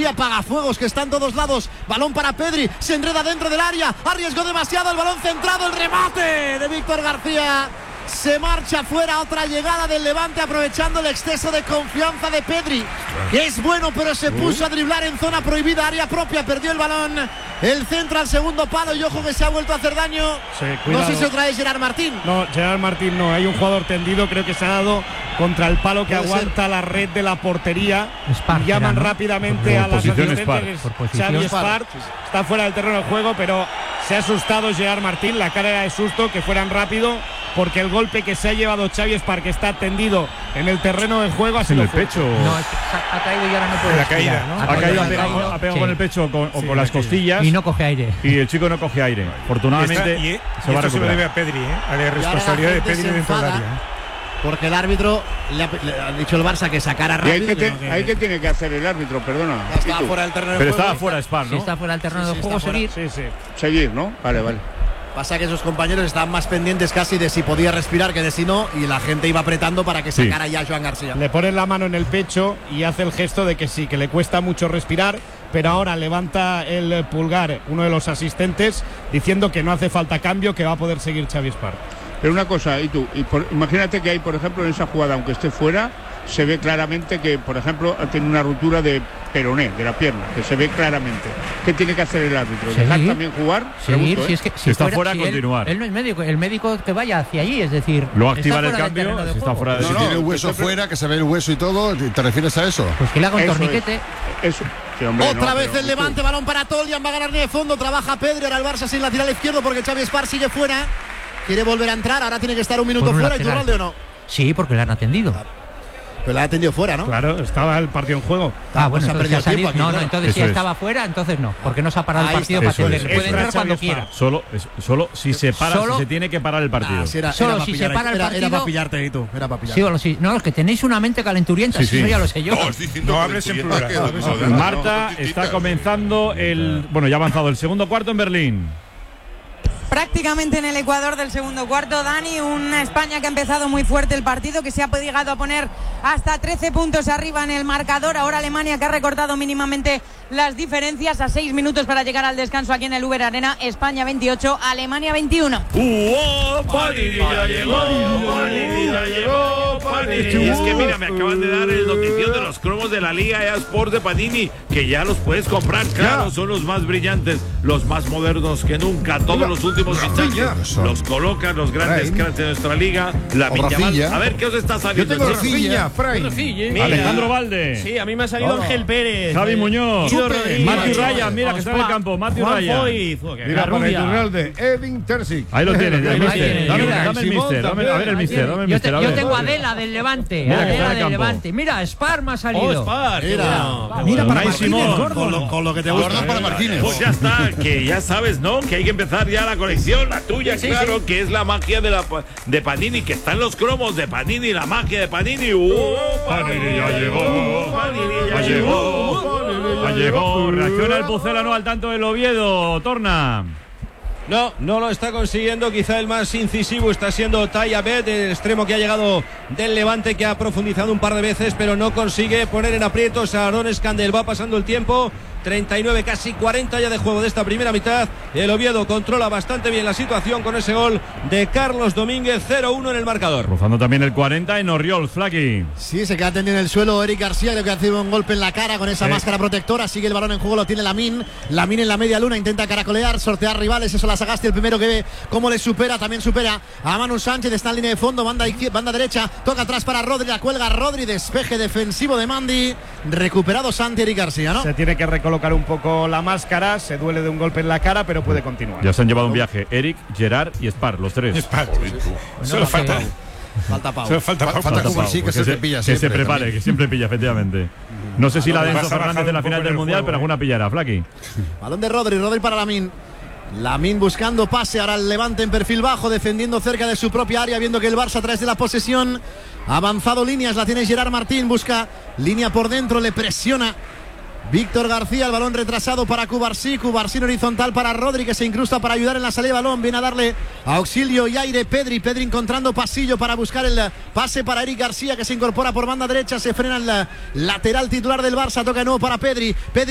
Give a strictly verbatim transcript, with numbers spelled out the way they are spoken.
García, Pagafuegos, que está en todos lados. Balón para Pedri, se enreda dentro del área, arriesgó demasiado, el balón centrado, el remate de Víctor García. Se marcha fuera, otra llegada del Levante aprovechando el exceso de confianza de Pedri, que es bueno, pero se puso a driblar en zona prohibida, área propia, perdió el balón, el centro al segundo palo y ojo que se ha vuelto a hacer daño. Sí, no sé si otra vez Gerard Martín. No, Gerard Martín no, hay un jugador tendido, creo que se ha dado contra el palo que aguanta ser la red de la portería. Spar, y llaman ¿no? rápidamente por a la posición asistente, Xavi Spar, está fuera del terreno de juego, pero se ha asustado Gerard Martín, la cara era de susto, que fueran rápido, porque el golpe que se ha llevado Xavi Spar, que está tendido en el terreno del juego, ha sido en el pecho. No, es que ha, ha caído y ahora no puede la respirar, caída, ¿no? ha caído, ha pegado, caído, ha pegado sí. con el pecho con, o sí, con las costillas y no coge aire. y el chico no coge aire. Afortunadamente y, está, y, se y va a esto se lo recuperar. debe a Pedri, ¿eh? A la responsabilidad de Pedri dentro del área. Porque el árbitro le ha, le ha dicho el Barça que sacara rápido. ¿Y ahí que, te, que, ahí que tiene que hacer el árbitro? Perdona. Ya estaba fuera del terreno de Pero juego. estaba fuera Spar, ¿no? Si está fuera del terreno Sí, de sí, juego, está seguir. Sí, sí. Seguir, ¿no? Vale, vale. Pasa que esos compañeros estaban más pendientes casi de si podía respirar que de si no, y la gente iba apretando para que Sí. sacara ya a Joan García. Le ponen la mano en el pecho y hace el gesto de que sí, que le cuesta mucho respirar, pero ahora levanta el pulgar uno de los asistentes diciendo que no hace falta cambio, que va a poder seguir Xavi Spar. Pero una cosa, y tú, y por, imagínate que hay, por ejemplo, en esa jugada, aunque esté fuera, se ve claramente que, por ejemplo, tiene una ruptura de peroné, de la pierna, que se ve claramente. ¿Qué tiene que hacer el árbitro? Seguir. ¿Dejar también jugar? Seguir, Pregunto, si ¿eh? es que Si está fuera, si continuar. Él, él no es médico, el médico que vaya hacia allí, es decir, Luego está activar el fuera del terreno cambio de si está juego. fuera de Si No, no, tiene el hueso esto- fuera, que se ve el hueso y todo, ¿te refieres a eso? Pues que le haga un Eso torniquete. es. Eso. Sí, hombre, Otra no, vez pero- el Levante, balón para Tolian, va a ganar línea de fondo, trabaja Pedri, ahora el Barça sin lateral izquierdo porque Xavi Spar sigue fuera. Quiere volver a entrar, ahora tiene que estar un minuto Por un fuera, lateral. ¿y Iturralde o no? Sí, porque le han atendido. Pero la ha atendido fuera, ¿no? Claro, estaba el partido en juego. Ah, bueno, se ha entonces perdido ha salido- tiempo aquí, no, claro. no, entonces Eso si es. estaba fuera, entonces no, porque no se ha parado Ahí el partido está. para Eso atender. es. Puede Extra entrar cuando Xavi Spar. quiera. Solo, es- solo si se para, Solo- si se tiene que parar el partido. Ah, sí, era, Solo era si pa' se pillar, para el era, partido- Era para pillarte ahí tú, era para pillarte. Sí, o sí. No, es que tenéis una mente calenturienta, Sí, eso sí. ya lo sé yo. No, estoy diciendo No que hables en estoy plural. viendo que- No, no, no, Marta, no, está comenzando el... Bueno, ya ha avanzado el segundo cuarto en Berlín. Prácticamente en el Ecuador del segundo cuarto, Dani, una España que ha empezado muy fuerte el partido, que se ha llegado a poner hasta trece puntos arriba en el marcador. Ahora Alemania, que ha recortado mínimamente las diferencias a seis minutos para llegar al descanso aquí en el Uber Arena. España veintiocho, Alemania veintiuno. ¡Uh! ¡Panini ya llegó! ¡Panini ya llegó! ¡Panini! Y es que mira, me acaban de dar el notición de los cromos de la Liga eSports de Panini, que ya los puedes comprar, claro, son los más brillantes, los más modernos que nunca, todos los últimos fichajes los colocan los grandes cracks de nuestra liga. La O Rafinha. A ver qué os está saliendo. Yo tengo chicos? Rafinha, Fray. Alejandro Valde. Sí, a mí me ha salido Hola. Ángel Pérez. Javi eh, Muñoz. Guido Rodríguez. Matthew Ryan, mira que está en el campo. Matthew Juan Ryan. Foyt. Mira, para Rubia. Iturralde, Edin Terzic. Ahí lo tienes, el Ahí mister. tienes. Dame, Mira, dame el Simón mister. Dame, a ver el mister. Dame el Yo, mister. te- a yo ver. tengo a Adela del Levante. Mira que está en Adela el del campo. Levante. Mira, Spar me ha salido. Oh, Spar. Mira, Mira, mira para para Unai Simón. Martínez, con lo, con lo que te gusta. Gordon para Martínez. Pues ya está, que ya sabes, ¿no? Que hay que empezar ya la colección, la tuya, claro, que es la magia de la de Panini, que está en los cromos de Panini, la magia de Panini. ¡Uh! Panini ya llegó. Panini Ya llegó. Ya llegó. Reacciona el Pucelano al tanto del Oviedo. Torna. No, no lo está consiguiendo. Quizá el más incisivo está siendo Taya Bet, el extremo que ha llegado del Levante, que ha profundizado un par de veces, pero no consigue poner en aprietos a Aaron Scandel. Va pasando el tiempo. treinta y nueve, casi cuarenta ya de juego de esta primera mitad. El Oviedo controla bastante bien la situación con ese gol de Carlos Domínguez. cero uno en el marcador. Rozando también el cuarenta en Oriol, Flaky. Sí, se queda tendido en el suelo Eric García, creo que ha sido un golpe en la cara con esa Sí. máscara protectora. Sigue el balón en juego, lo tiene Lamine. Lamine en la media luna, intenta caracolear, sortear rivales. Eso la Sagasti, el primero que ve cómo le supera. También supera a Manu Sánchez, está en línea de fondo, banda, izquier- banda derecha. Toca atrás para Rodri, la cuelga Rodri, despeje defensivo de Mandi. Recuperado Santi, Eric García, ¿no? Se tiene que recolocar un poco la máscara, se duele de un golpe en la cara, pero puede continuar. Ya se han llevado un viaje. Eric, Gerard y Spar, los tres. Spar. Bueno, Solo que- falta. Falta Pau. Solo falta Falta Pau. Cuba, sí, que Pues se te pilla que siempre se prepare, también. que siempre pilla, efectivamente. No sé si la de Vas Enzo a bajar Fernández en la un final poco del en el Mundial, juego, pero ¿eh? alguna pillará, Flaky. Balón de Rodri, Rodri para Lamine. Lamine buscando pase, ahora el Levante en perfil bajo, defendiendo cerca de su propia área, viendo que el Barça a través de la posesión ha avanzado líneas, la tiene Gerard Martín, busca línea por dentro, le presiona Víctor García, el balón retrasado para Cubarsí, Cubarsí en horizontal para Rodri, que se incrusta para ayudar en la salida de balón, viene a darle auxilio y aire Pedri, Pedri encontrando pasillo para buscar el pase para Eric García, que se incorpora por banda derecha, se frena el lateral titular del Barça, toca de nuevo para Pedri, Pedri